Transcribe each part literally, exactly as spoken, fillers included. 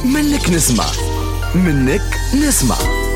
منك نسمع منك نسمع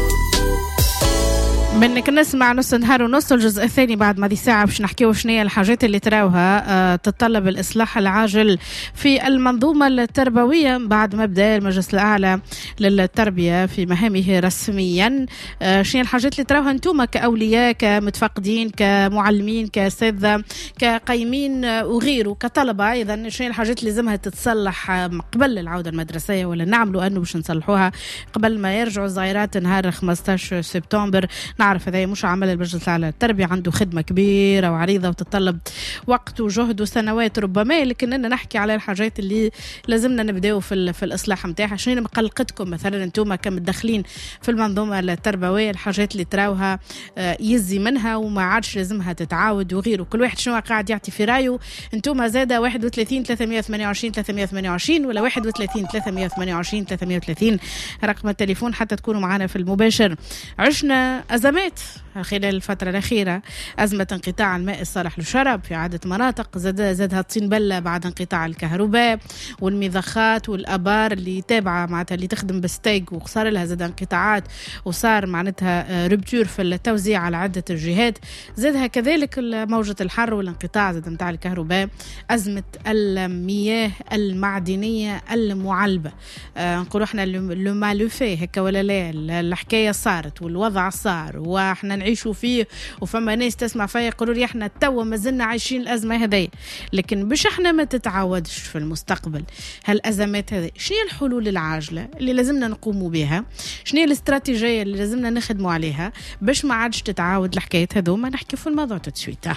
منك نسمع نص نهار ونص. الجزء الثاني بعد ما دي ساعة باش نحكيو شنية الحاجات اللي تراوها آه تتطلب الإصلاح العاجل في المنظومة التربوية بعد ما بدأ المجلس الأعلى للتربية في مهامه رسميا. آه شنية الحاجات اللي تراوها انتوما كأولياء كمتفقدين كمعلمين كأساتذة كقيمين آه وغيره كطلبة أيضا، شنية الحاجات اللي لازمها تتصلح آه قبل العودة المدرسية ولا نعملوا أنه باش نصلحوها قبل ما يرجعوا الصغيرات نهار خمسطاش سبتمبر. نعرف هذا مش عمل المجلس الأعلى للتربية، عنده خدمة كبيرة وعريضة وتتطلب وقت وجهد وسنوات ربما، لكن أنا نحكي على الحاجات اللي لازمنا نبدأوا في, في الإصلاح متاعها. شنو مقلقتكم مثلا أنتم كمتدخلين في المنظومة التربوية، الحاجات اللي تراوها يزي منها وما عادش لازمها تتعاود وغيره؟ كل واحد شنو قاعد يعطي في رايه. أنتم زادة واحد وثلاثين ثلاثمية وثمانية وعشرين ثلاثمية وثمانية وعشرين ولا واحد وثلاثين ثلاثمية وثمانية وعشرين ثلاثمية وثلاثين رقم التليفون حتى تكونوا معنا في المباشر. عشنا أزمات خلال الفترة الأخيرة، أزمة انقطاع الماء الصالح للشرب في عدة مناطق، زاد زادها طين بلة بعد انقطاع الكهرباء والمضخات والأبار اللي تابعة معناتها اللي تخدم بستيك وصار لها زاد انقطاعات وصار معناتها ربتور في التوزيع على عدة الجهات. زادها كذلك موجة الحر والانقطاع زاد متاع الكهرباء، أزمة المياه المعدنية المعلبة. آه نقول احنا لو مالوفي هكا ولا لا، الحكاية صارت والوضع صار واحنا نعيشوا فيه، وفما ناس تسمع فيا يقولوا لي احنا توا ما زلنا عايشين الازمه هذه، لكن باش احنا ما تتعاودش في المستقبل هالازمات هذه، شنو هي الحلول العاجله اللي لازمنا نقوموا بها؟ شنو هي الاستراتيجيه اللي لازمنا نخدموا عليها باش ما عادش تتعاود الحكايات هذوما؟ نحكي في الموضوع تسويته.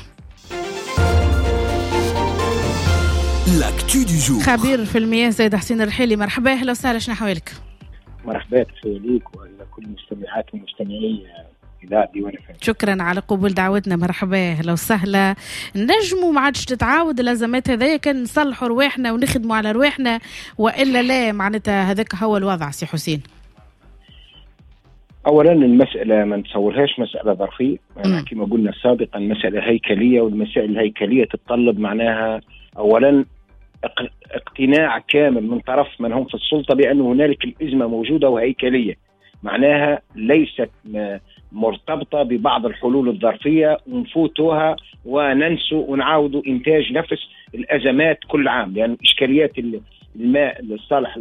خبير في المياه سيد حسين الرحيلي، مرحبا، اهلا وسهلا، شنو احوالك؟ مرحبا ليك وإلى كل مستمعات ومستمعي إذاعة ديوان فن. شكرا على قبول دعوتنا، مرحبا اهلا وسهلا. نجموا ما عادش تتعاود الأزمات هذيا، كان نصلحوا رواحنا ونخدموا على رواحنا وإلا لا؟ معناتها هذاك هو الوضع سي حسين. أولا المسألة ما نتصورهاش مسألة ظرفية، يعني كما قلنا سابقا مسألة هيكلية، والمسائل الهيكلية تتطلب معناها أولا اقتناع كامل من طرف من هم في السلطة بأن هنالك الأزمة موجودة وهيكلية، معناها ليست مرتبطة ببعض الحلول الظرفية ونفوتوها وننسوا ونعاودوا إنتاج نفس الأزمات كل عام، لأن يعني إشكاليات الماء الصالح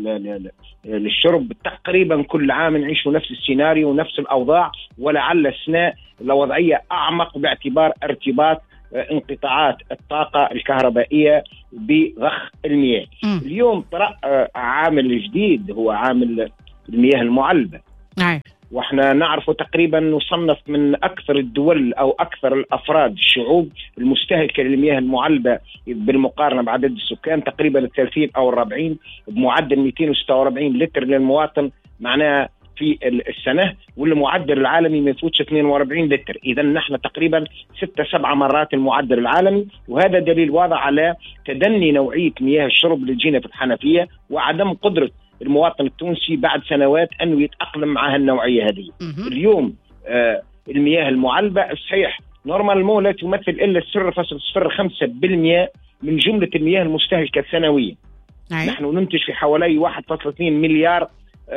للشرب تقريبا كل عام نعيشوا نفس السيناريو ونفس الأوضاع، ولعل السنة الوضعية أعمق باعتبار ارتباط انقطاعات الطاقة الكهربائية بضخ المياه. م. اليوم طرأ عامل جديد هو عامل المياه المعلبة. نعم. واحنا نعرفه تقريبا نصنف من أكثر الدول أو أكثر الأفراد الشعوب المستهلكة للمياه المعلبة بالمقارنة بعدد السكان، تقريبا الثلاثين أو الربعين بمعدل مئتين وستة وأربعين لتر للمواطن معناها في السنة، والمعدل العالمي ما يفوتش اثنين وأربعين لتر. إذا نحن تقريبا ستة سبعة مرات المعدل العالمي، وهذا دليل واضح على تدني نوعية مياه الشرب اللي تجينا في الحنفية وعدم قدرة المواطن التونسي بعد سنوات أنه يتأقلم مع هالنوعية هذه. اليوم آه المياه المعلبة صحيح نورمال مو لا تمثل إلا صفر فاصلة صفر خمسة بالمئة من جملة المياه المستهلكة السنوية. نحن ننتج في حوالي واحد فاصلة اثنين مليار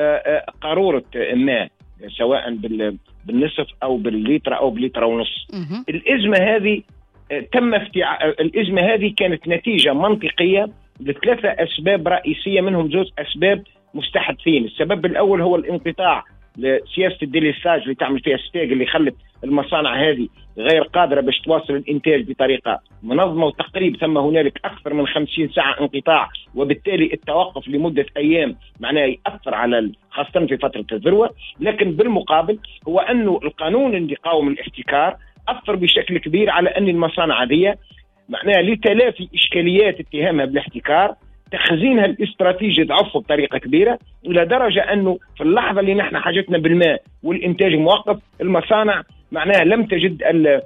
قارورة ماء، سواء بالنصف أو بالليتر أو بليتر ونص. الأزمة هذه تم افتع... الأزمة هذه كانت نتيجة منطقية لثلاثة أسباب رئيسية، منهم زوج أسباب مستحدثين. السبب الأول هو الانقطاع لسياسة الديليساج اللي تعمل فيها ستيج، اللي خلت المصانع هذه غير قادرة باش تواصل الإنتاج بطريقة منظمة، وتقريبا ثم هنالك أكثر من خمسين ساعة انقطاع، وبالتالي التوقف لمدة أيام معناه يأثر على خاصة في فترة الذروة. لكن بالمقابل هو أنه القانون اللي قاوم الاحتكار أثر بشكل كبير على أن المصانع هذه معناها لتلافي إشكاليات اتهامها بالاحتكار تخزينها الاستراتيجي ضعف بطريقة كبيرة، إلى درجة أنه في اللحظة اللي نحن حاجتنا بالماء والإنتاج موقف، المصانع معناها لم تجد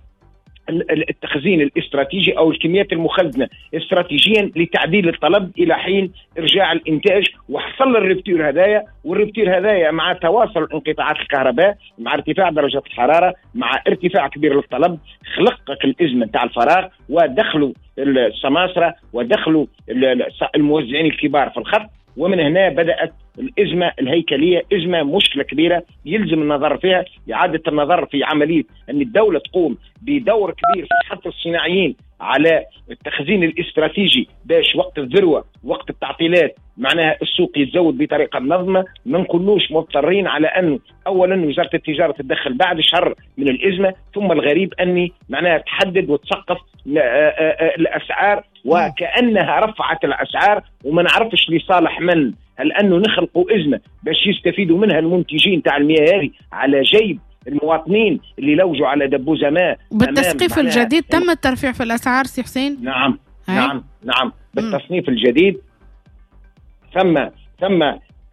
التخزين الاستراتيجي أو الكميات المخزنة استراتيجيا لتعديل الطلب إلى حين إرجاع الإنتاج، وحصل الربتير هدايا. والربتير هدايا مع تواصل انقطاعات الكهرباء مع ارتفاع درجة الحرارة مع ارتفاع كبير للطلب خلقك الأزمة تاع الفراغ، ودخلوا السماسرة ودخلوا الموزعين الكبار في الخط ومن هنا بدأت الأزمة الهيكلية، أزمة مشكلة كبيرة يلزم النظر فيها، إعادة النظر في عملية أن الدولة تقوم بدور كبير في حث الصناعيين على التخزين الاستراتيجي باش وقت الذروة وقت التعطيلات معناها السوق يتزود بطريقة منظمة. ما نكونوش مضطرين على أنه أولا وزارة التجارة تتدخل بعد شهر من الأزمة، ثم الغريب أني معناها تحدد وتسقف الأسعار وكأنها رفعت الأسعار وما نعرفش لصالح من. هل أنه نخلقوا أزمة باش يستفيدوا منها المنتجين تاع المياه هذه على جيب المواطنين اللي لوجوا على دبوزة ماء؟ بالتصنيف الجديد تم الترفيع في الأسعار سي حسين؟ نعم هاي. نعم نعم بالتصنيف م. الجديد ثم ثم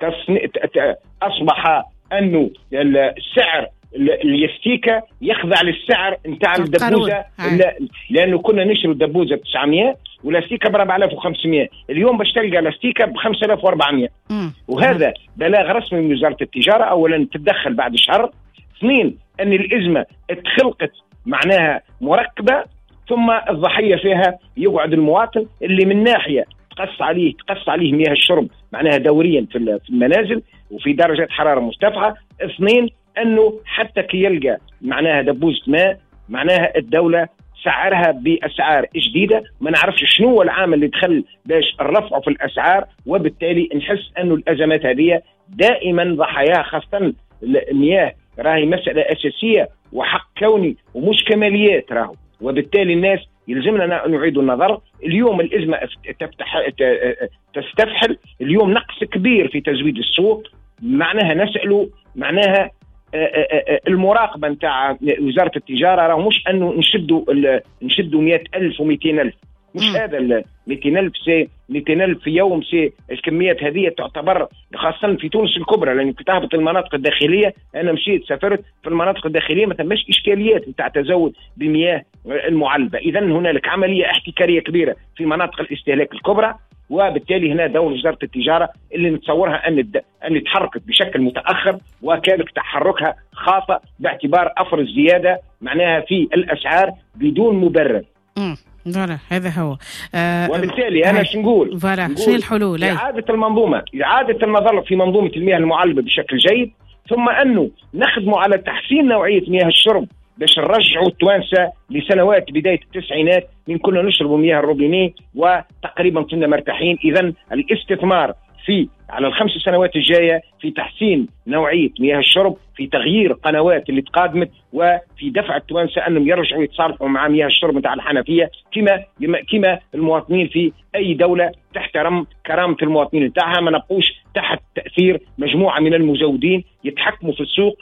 أصبح أنه السعر اليستيكا يخضع للسعر نتاع الدبوزة، لأنه كنا نشري الدبوزة ب تسعمية ولاستيكا ب أربعة آلاف وخمسمية، اليوم باش تلقى لاستيكا ب خمسة آلاف وأربعمية. وهذا بلاغ رسمي من وزارة التجارة، أولا تتدخل بعد شهر، اثنين أن الأزمة اتخلقت معناها مركبة، ثم الضحية فيها يقعد المواطن اللي من ناحية تقص عليه تقص عليه مياه الشرب معناها دوريا في المنازل وفي درجة حرارة مرتفعة، اثنين أنه حتى كي يلقى معناها دبوزة ماء معناها الدولة سعرها بأسعار جديدة، ما نعرفش شنو هو العامل اللي دخل باش الرفع في الأسعار، وبالتالي نحس أنه الأزمات هذه دائما ضحاياها خاصة المياه راهي مسألة أساسية وحق كوني ومش كماليات راهو، وبالتالي الناس يلزمنا نعيد النظر. اليوم الأزمة تفتح تستفحل، اليوم نقص كبير في تزويد السوق، معناها نسأله معناها المراقبة نتاع وزارة التجارة راه مش أنه نشدوا نشدوا مئة ألف ومئتين ألف، مش هذا ال مئتين ألف سي مئتين ألف في يوم سي الكميات هذه تعتبر خاصة في تونس الكبرى، لأن كنت أهبط المناطق الداخلية، أنا مشيت سافرت في المناطق الداخلية ما تمش إشكاليات نتاع تزود بمياه المعلبة. إذا هنالك عملية احتكارية كبيرة في مناطق الاستهلاك الكبرى، وبالتالي هنا دور وزارة التجارة اللي نتصورها أن الد... أن تحركت بشكل متأخر، وكانت تحركها خاطئ باعتبار أفرز زيادة معناها في الأسعار بدون مبرر. امم فوالا هذا هو. آه وبالتالي أنا شو نقول؟ فوالا شنو الحلول؟ إعادة المنظومة، إعادة النظر في منظومة المياه المعلبة بشكل جيد، ثم أنه نخدموا على تحسين نوعية مياه الشرب باش نرجعوا التوانسة لسنوات بداية التسعينات من كنا نشربوا مياه الروبيني وتقريبا كنا مرتاحين. إذن الاستثمار في على الخمس سنوات الجاية في تحسين نوعية مياه الشرب، في تغيير قنوات اللي تقادمت، وفي دفع التوانسة أنهم يرجعوا يتصالحوا مع مياه الشرب نتاع الحنفية كما كما المواطنين في أي دولة تحترم كرامة المواطنين نتاعها، ما نبقوش تحت تأثير مجموعة من المزودين يتحكموا في السوق